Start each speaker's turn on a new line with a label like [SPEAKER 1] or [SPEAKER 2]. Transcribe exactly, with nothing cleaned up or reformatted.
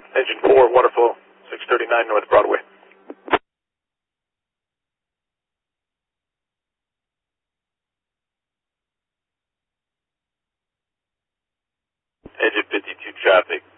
[SPEAKER 1] Engine four, water flow, six thirty-nine North Broadway. Engine fifty-two traffic,